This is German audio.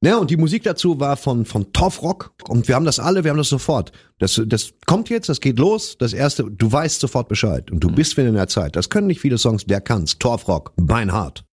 Ja, und die Musik dazu war von Torfrock und wir haben das sofort. Das kommt jetzt, das geht los, das erste, du weißt sofort Bescheid und du bist wieder in der Zeit. Das können nicht viele Songs, der kann's. Torfrock, Beinhard.